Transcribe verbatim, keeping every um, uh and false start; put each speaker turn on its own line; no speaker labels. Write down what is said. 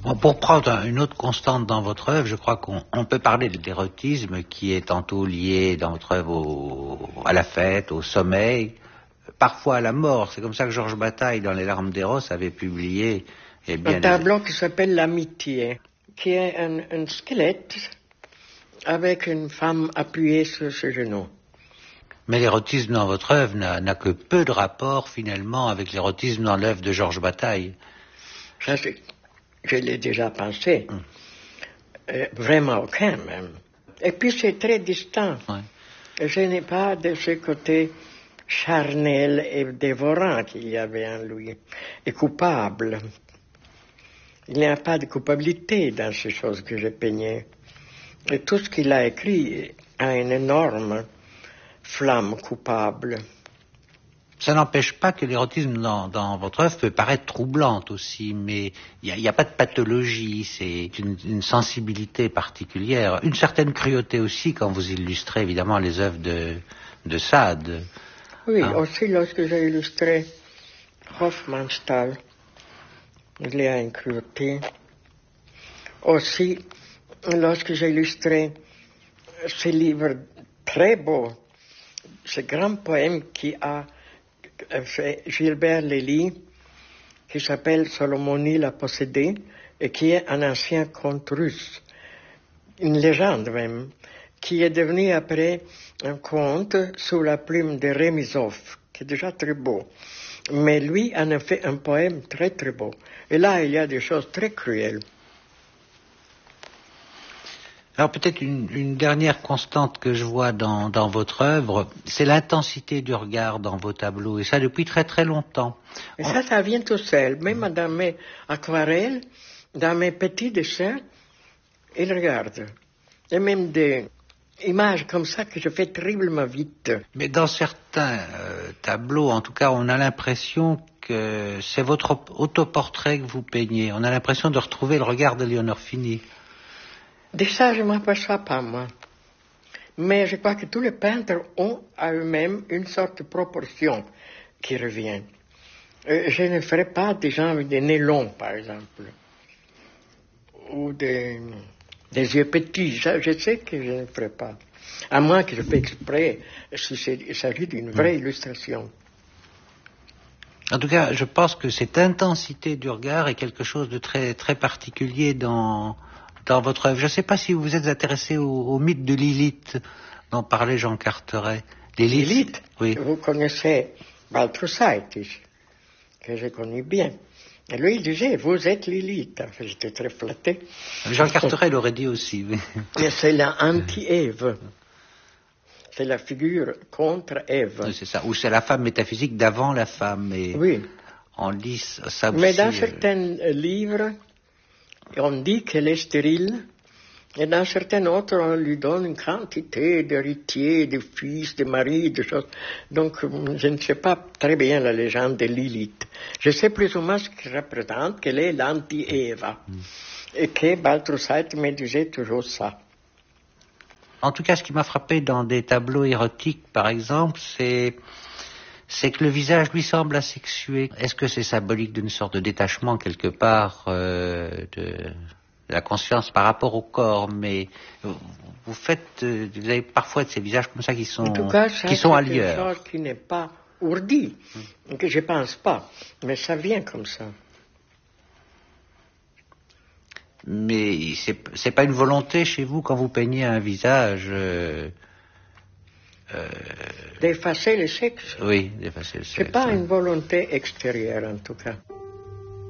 Bon, pour prendre une autre constante dans votre œuvre, je crois qu'on on peut parler de l'érotisme qui est tantôt lié dans votre œuvre au, à la fête, au sommeil, parfois à la mort. C'est comme ça que Georges Bataille, dans Les Larmes d'Eros, avait publié eh bien,
un tableau qui s'appelle L'Amitié, qui est un, un squelette avec une femme appuyée sur ses genoux.
Mais l'érotisme dans votre œuvre n'a, n'a que peu de rapport finalement avec l'érotisme dans l'œuvre de Georges Bataille.
Ça, c'est... Je l'ai déjà pensé. Hum. Euh, vraiment aucun, même. Et puis, c'est très distant. Ouais. Je n'ai pas de ce côté charnel et dévorant qu'il y avait en lui, et coupable. Il n'y a pas de culpabilité dans ces choses que je peignais. Et tout ce qu'il a écrit a une énorme flamme coupable.
Ça n'empêche pas que l'érotisme dans, dans votre œuvre peut paraître troublante aussi, mais il n'y a, a pas de pathologie, c'est une, une sensibilité particulière, une certaine cruauté aussi quand vous illustrez évidemment les œuvres de, de Sade.
Oui, hein? Aussi lorsque j'ai illustré Hofmannsthal, il y a une cruauté. Aussi, lorsque j'ai illustré ce livre très beau, ce grand poème qui a fait Gilbert Lely, qui s'appelle Solomonie la possédée, et qui est un ancien conte russe, une légende même, qui est devenu après un conte sous la plume de Remizov, qui est déjà très beau. Mais lui en a fait un poème très très beau. Et là, il y a des choses très cruelles.
Alors peut-être une, une dernière constante que je vois dans, dans votre œuvre, c'est l'intensité du regard dans vos tableaux, et ça depuis très très longtemps.
Et ça, ça vient tout seul. Même dans mes aquarelles, dans mes petits dessins, il regarde. Et même des images comme ça que je fais terriblement vite.
Mais dans certains euh, tableaux, en tout cas, on a l'impression que c'est votre autoportrait que vous peignez. On a l'impression de retrouver le regard de Léonore Fini.
De ça, je ne m'aperçois pas, moi. Mais je crois que tous les peintres ont à eux-mêmes une sorte de proportion qui revient. Euh, je ne ferai pas des gens avec des nez longs, par exemple, ou des, des yeux petits. Ça, je sais que je ne ferai pas. À moins que je fais exprès, s'il s'agit d'une vraie mmh. illustration.
En tout cas, je pense que cette intensité du regard est quelque chose de très, très particulier dans... dans votre œuvre. Je ne sais pas si vous vous êtes intéressé au, au mythe de Lilith dont parlait Jean Carteret.
Lilith, Lilith
oui.
Vous connaissez Balthusaitis, que je connais bien. Et lui, il disait, vous êtes Lilith. Enfin, j'étais très flatté.
Jean Carteret l'aurait dit aussi. Oui.
Mais c'est la anti-Ève. C'est la figure contre Ève.
Oui, c'est ça. Ou c'est la femme métaphysique d'avant la femme. Et
oui.
On lit ça aussi.
Mais dans
euh...
certains livres, on dit qu'elle est stérile, et dans certains autres, on lui donne une quantité d'héritiers, de fils, de maris, de choses. Donc, je ne sais pas très bien la légende de Lilith. Je sais plus ou moins ce qu'elle représente, qu'elle est l'anti-Ève. Mm. Et que Balthusait me disait toujours ça.
En tout cas, ce qui m'a frappé dans des tableaux érotiques, par exemple, c'est... c'est que le visage lui semble asexué. Est-ce que c'est symbolique d'une sorte de détachement quelque part euh, de, de la conscience par rapport au corps? Mais vous faites, vous avez parfois de ces visages comme ça qui sont,
en tout cas, ça,
qui sont
c'est
ailleurs.
une chose qui n'est pas ourdie, hum. que je pense pas, mais ça vient comme ça.
Mais c'est, c'est pas une volonté chez vous quand vous peignez un visage. Euh,
Euh... D'effacer le sexe.
Oui, d'effacer le sexe.
C'est pas
oui.
une volonté extérieure en tout cas.